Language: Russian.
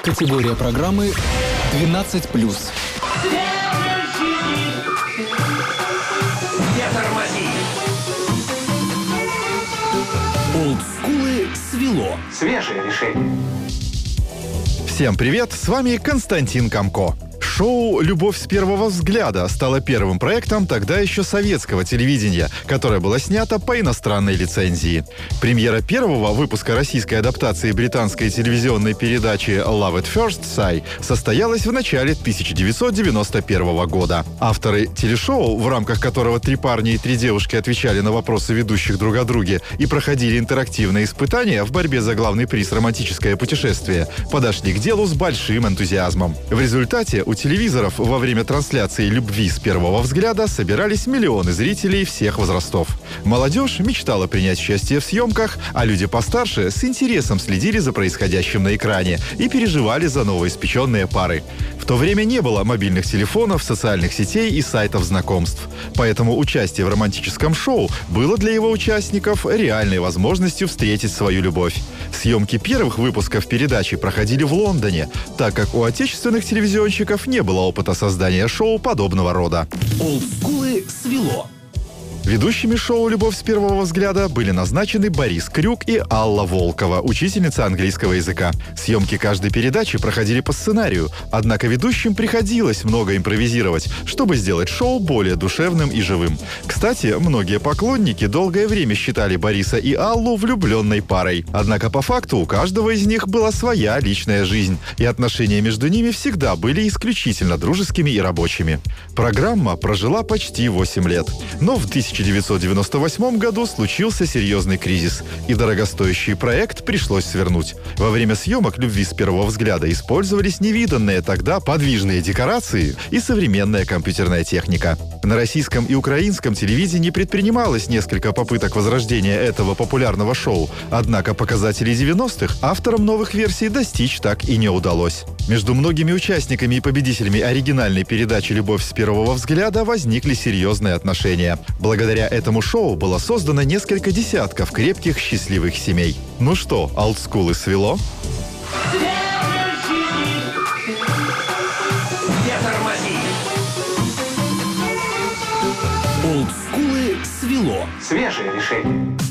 Категория программы 12+. Не тормози! Олдскулы свело. Свежее решение. Всем привет, с вами Константин Камко. Шоу «Любовь с первого взгляда» стало первым проектом тогда еще советского телевидения, которое было снято по иностранной лицензии. Премьера первого выпуска российской адаптации британской телевизионной передачи «Love at First Sight» состоялась в начале 1991 года. Авторы телешоу, в рамках которого 3 парня и 3 девушки отвечали на вопросы ведущих друг о друге и проходили интерактивные испытания в борьбе за главный приз «Романтическое путешествие», подошли к делу с большим энтузиазмом. В результате у телевизоров во время трансляции «Любви с первого взгляда» собирались миллионы зрителей всех возрастов. Молодежь мечтала принять участие в съемках, а люди постарше с интересом следили за происходящим на экране и переживали за новоиспеченные пары. В то время не было мобильных телефонов, социальных сетей и сайтов знакомств. Поэтому участие в романтическом шоу было для его участников реальной возможностью встретить свою любовь. Съемки первых выпусков передачи проходили в Лондоне, так как у отечественных телевизионщиков не было опыта создания шоу подобного рода. Олдскулы свело. Ведущими шоу «Любовь с первого взгляда» были назначены Борис Крюк и Алла Волкова, учительница английского языка. Съемки каждой передачи проходили по сценарию, однако ведущим приходилось много импровизировать, чтобы сделать шоу более душевным и живым. Кстати, многие поклонники долгое время считали Бориса и Аллу влюбленной парой. Однако по факту у каждого из них была своя личная жизнь, и отношения между ними всегда были исключительно дружескими и рабочими. Программа прожила почти 8 лет. Но в 1998 году случился серьезный кризис, и дорогостоящий проект пришлось свернуть. Во время съемок «Любви с первого взгляда» использовались невиданные тогда подвижные декорации и современная компьютерная техника. На российском и украинском телевидении предпринималось несколько попыток возрождения этого популярного шоу, однако показателей 90-х авторам новых версий достичь так и не удалось. Между многими участниками и победителями оригинальной передачи «Любовь с первого взгляда» возникли серьезные отношения. Благодаря этому шоу было создано несколько десятков крепких, счастливых семей. Ну что, олдскулы свело? Не тормози! Олдскулы свело. Свежее решение.